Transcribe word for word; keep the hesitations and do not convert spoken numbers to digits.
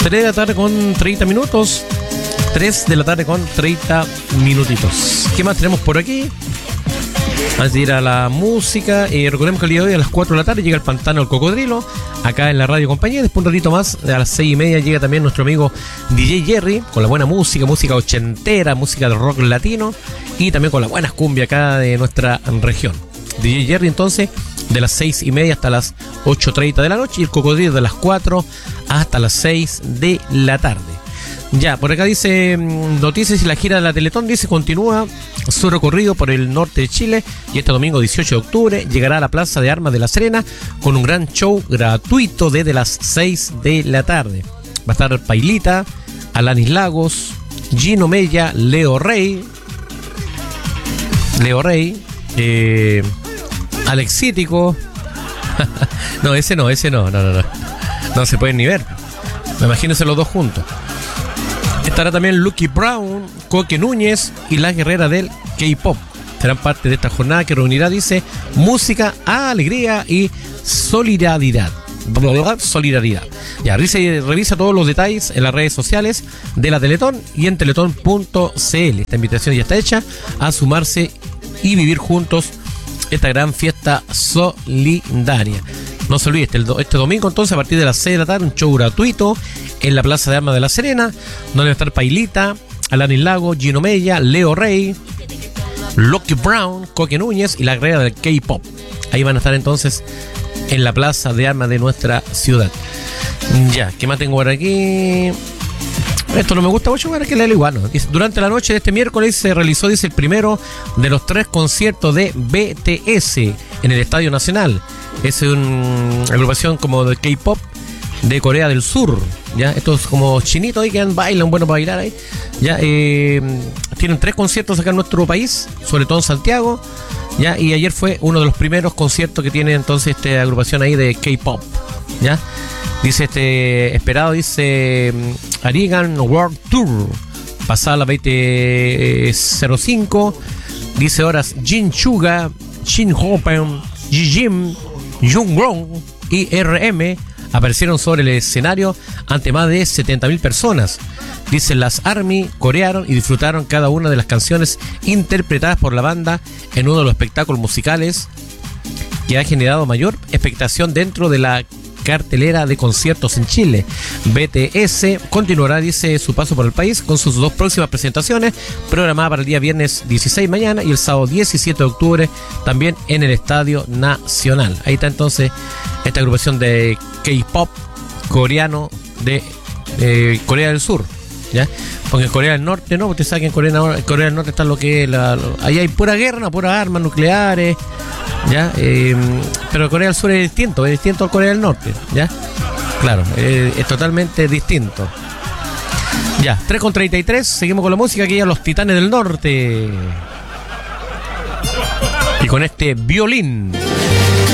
tres de la tarde con treinta minutos. tres de la tarde con treinta minutitos. ¿Qué más tenemos por aquí? Antes de ir a la música, eh, recordemos que el día de hoy a las cuatro de la tarde llega el Pantano del Cocodrilo, acá en la Radio Compañía. Después un ratito más, a las seis y media, llega también nuestro amigo D J Jerry, con la buena música, música ochentera, música de rock latino, y también con las buenas cumbias acá de nuestra región. D J Jerry entonces, de las seis y media hasta las ocho treinta de la noche, y el Cocodrilo de las cuatro hasta las seis de la tarde. Ya, por acá dice noticias y la gira de la Teletón, dice, continúa su recorrido por el norte de Chile y este domingo dieciocho de octubre llegará a la Plaza de Armas de La Serena con un gran show gratuito desde las seis de la tarde. Va a estar Pailita, Alanis Lagos, Gino Mella, Leo Rey, Leo Rey, eh, Alexítico. No, ese no, ese no, no, no, no. No se pueden ni ver. Imagínense los dos juntos. Estará también Lucky Brown, Coque Núñez y la guerrera del K-Pop. Serán parte de esta jornada que reunirá, dice, música, alegría y solidaridad. Solidaridad. Ya, revisa, revisa todos los detalles en las redes sociales de la Teletón y en teletón punto c l. Esta invitación ya está hecha a sumarse y vivir juntos esta gran fiesta solidaria. No se olvide, este, este domingo entonces a partir de las seis de la tarde, un show gratuito en la Plaza de Armas de La Serena, donde va a estar Pailita, Alanis Lago, Gino Mella, Leo Rey, Lucky Brown, Coque Núñez y la guerrera del K-Pop. Ahí van a estar entonces en la Plaza de Armas de nuestra ciudad. Ya, ¿qué más tengo por aquí? Esto no me gusta mucho, para que lea igual, ¿no? Dice, durante la noche de este miércoles se realizó, dice, el primero de los tres conciertos de B T S en el Estadio Nacional. Es una agrupación como de K-Pop de Corea del Sur, ¿ya? Estos como chinitos ahí que bailan, bueno para bailar ahí, ¿ya? Eh, tienen tres conciertos acá en nuestro país, sobre todo en Santiago, ¿ya? Y ayer fue uno de los primeros conciertos que tiene entonces esta agrupación ahí de K-Pop, ¿ya? Dice este esperado, dice Arigan World Tour, pasada la veinte cero cinco, dice horas Jin Suga, Shin Hopen, Jim, Jungwon y R M aparecieron sobre el escenario ante más de setenta mil personas. Dicen las ARMY corearon y disfrutaron cada una de las canciones interpretadas por la banda en uno de los espectáculos musicales que ha generado mayor expectación dentro de la cartelera de conciertos en Chile. B T S continuará, dice, su paso por el país con sus dos próximas presentaciones programadas para el día viernes dieciséis mañana y el sábado diecisiete de octubre también en el Estadio Nacional. Ahí está entonces esta agrupación de K-Pop coreano de eh, Corea del Sur, ¿ya? Porque en Corea del Norte no, ustedes saben que en Corea, Corea del Norte está lo que es la, lo, ahí hay pura guerra, no, puras armas nucleares, ¿ya? Eh, pero Corea del Sur es distinto, es distinto a Corea del Norte, ¿ya? Claro, eh, es totalmente distinto. Ya, tres con treinta y tres, seguimos con la música, aquí ya los Titanes del Norte. Y con este violín.